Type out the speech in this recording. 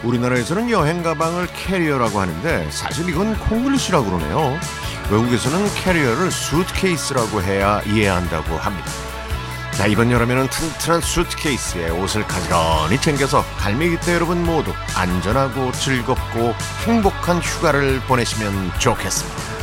우리나라에서는 여행 가방을 캐리어라고 하는데 사실 이건 콩글리시라고 그러네요. 외국에서는 캐리어를 수트케이스라고 해야 이해한다고 합니다. 자, 이번 여름에는 튼튼한 수트케이스에 옷을 가지런히 챙겨서 갈매기떼 여러분 모두 안전하고 즐겁고 행복한 휴가를 보내시면 좋겠습니다.